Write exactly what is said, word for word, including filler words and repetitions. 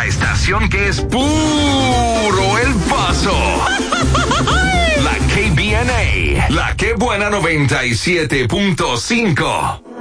la estación que es puro El Paso. La K B N A, la que buena noventa y siete punto cinco.